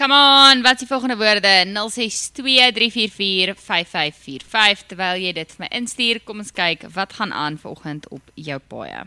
Come on, wat is die volgende woorde? 062-344-5545. Terwyl jy dit vir my instuur, kom ons kyk wat gaan aan vanoggend op jou paaie.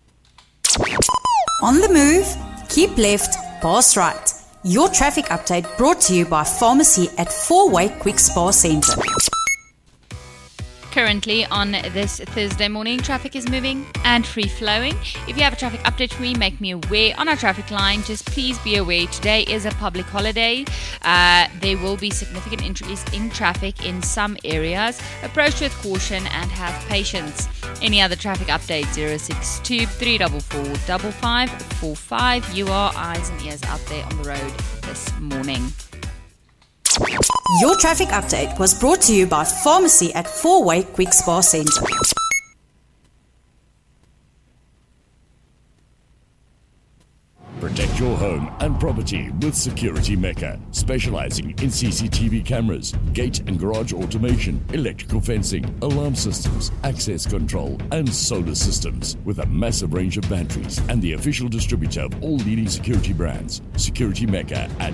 On the move, keep left, pass right. Your traffic update brought to you by Pharmacy at Four-Way Quick Spa Centre. Currently on this Thursday morning, traffic is moving and free-flowing. If you have a traffic update for me, make me aware on our traffic line. Just please be aware, today is a public holiday. There will be significant increase in traffic in some areas. Approach with caution and have patience. Any other traffic updates, 062-344-5545. You are eyes and ears out there on the road this morning. Your traffic update was brought to you by Pharmacy at Four-Way Quick Spa Centre. Protect your home and property with Security Mecca, specializing in CCTV cameras, gate and garage automation, electrical fencing, alarm systems, access control, and solar systems, with a massive range of batteries and the official distributor of all leading security brands. Security Mecca at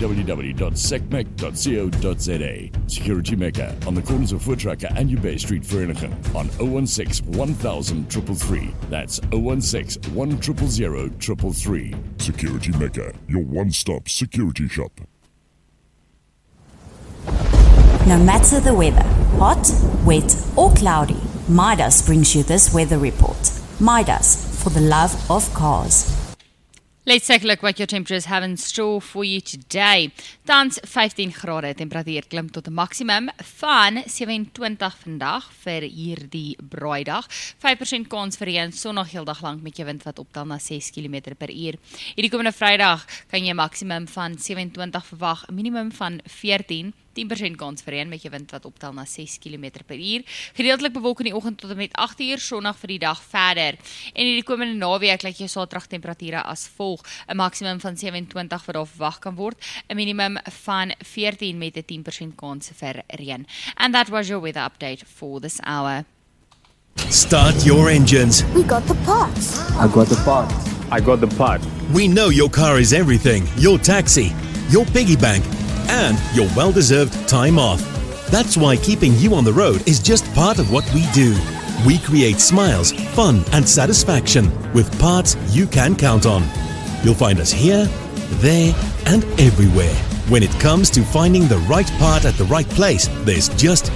www.secmec.co.za. Security Mecca on the corners of Voortrekker and Ubay Street, Vereniging, on 016 1000 333. That's 016 1000 333. Security Mecca, your one-stop security shop. No matter the weather, hot, wet or cloudy, Midas brings you this weather report. Midas, for the love of cars. Let's take a look what your temperatures have in store for you today. Tans 15 grade, temperatuur klim tot 'n maksimum van 27 vandag vir hierdie braaidag. 5% kans vir reën, sonnig heeldag lank met jou wind wat optel na 6 km/h. Hierdie komende Vrydag kan jy 'n maksimum van 27 verwag, 'n minimum van 14. 10% kans vir reën met jou wind wat optel na 6 km/h. Gedeeltelik bewolk in die oggend tot en met 8 uur, sonnig vir die dag verder. En hierdie komende naweek lyk jou Saterdag temperature as volg: 'n maksimum van 27 wat daar verwag kan word, 'n minimum van 14 met 'n 10% kans vir reën. And that was your weather update for this hour. Start your engines. We got the parts. I got the part. I got the part. We know your car is everything. Your taxi, your piggy bank, and your well-deserved time off. That's why keeping you on the road is just part of what we do. We create smiles, fun, and satisfaction with parts you can count on. You'll find us here, there, and everywhere. When it comes to finding the right part at the right place, there's just